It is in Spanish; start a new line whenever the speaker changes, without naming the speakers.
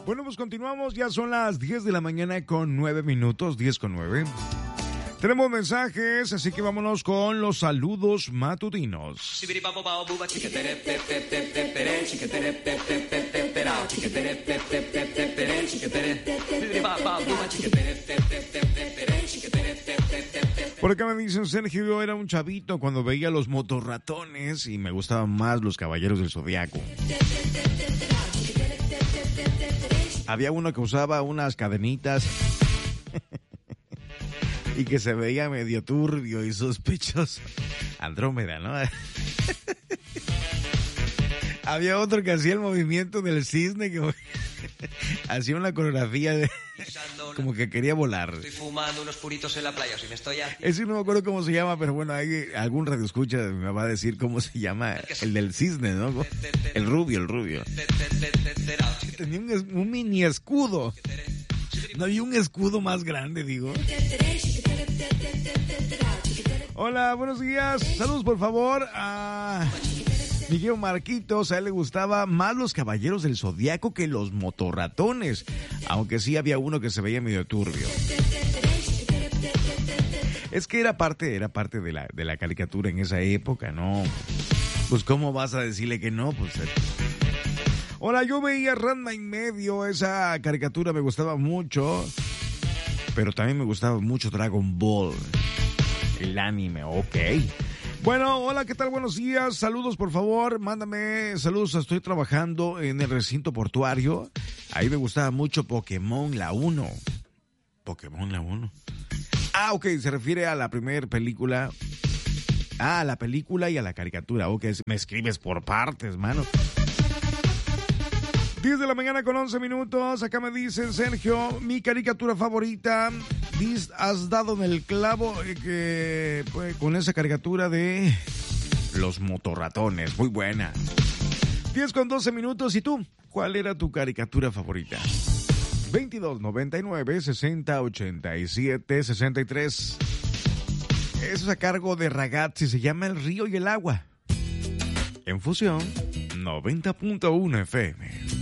Bueno, pues continuamos, ya son las 10 de la mañana con 9 minutos, 10 con 9. Tenemos mensajes, así que vámonos con los saludos matutinos. Por acá me dicen, Sergio, yo era un chavito cuando veía los motorratones y me gustaban más los caballeros del Zodiaco. Había uno que usaba unas cadenitas y que se veía medio turbio y sospechoso. Andrómeda, ¿no? Había otro que hacía el movimiento del cisne, que hacía una coreografía de como que quería volar.
Estoy fumando unos puritos en la playa, o si me estoy aquí.
Ese no me acuerdo cómo se llama, pero bueno, hay algún radioescucha me va a decir cómo se llama, el del cisne, ¿no? El rubio. Tenía un mini escudo. No había un escudo más grande, digo. Hola, buenos días. Saludos, por favor, a Miguel Marquitos. A él le gustaba más los caballeros del Zodiaco que los motorratones, aunque sí había uno que se veía medio turbio. Es que era parte de la caricatura en esa época, ¿no? Pues ¿cómo vas a decirle que no? Pues hola, yo veía Ranma y medio, esa caricatura me gustaba mucho, pero también me gustaba mucho Dragon Ball, el anime, ok. Bueno, hola, ¿qué tal? Buenos días, saludos por favor, mándame saludos, estoy trabajando en el recinto portuario, ahí me gustaba mucho Pokémon la 1. Pokémon la 1. Ah, ok, se refiere a la primera película. Ah, a la película y a la caricatura, ok, me escribes por partes, mano. 10 de la mañana con 11 minutos, acá me dicen, Sergio, mi caricatura favorita, has dado en el clavo pues, con esa caricatura de los motorratones, muy buena. 10 con 12 minutos, ¿y tú? ¿Cuál era tu caricatura favorita? 22 99 60 87 63. Eso es a cargo de Ragazzi, se llama El Río y el Agua. En Fusión 90.1 FM.